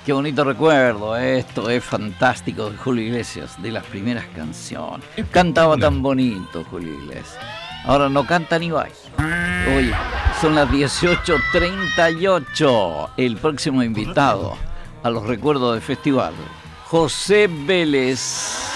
Qué bonito recuerdo, esto es fantástico de Julio Iglesias, de las primeras canciones. Cantaba tan bonito Julio Iglesias. Ahora no canta ni baila. Oye, son las 18:38. El próximo invitado a los recuerdos del festival, José Vélez.